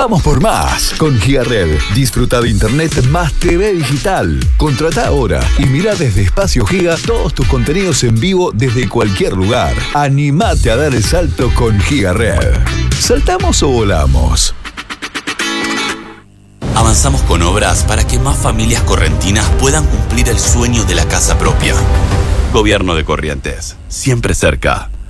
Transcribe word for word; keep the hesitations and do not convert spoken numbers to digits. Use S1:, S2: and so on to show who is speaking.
S1: Vamos por más con Gigared. Disfruta de internet más T V digital. Contrata ahora y mira desde Espacio Giga todos tus contenidos en vivo desde cualquier lugar. Animate a dar el salto con Gigared. ¿Saltamos o volamos?
S2: Avanzamos con obras para que más familias correntinas puedan cumplir el sueño de la casa propia. Gobierno de Corrientes, siempre cerca.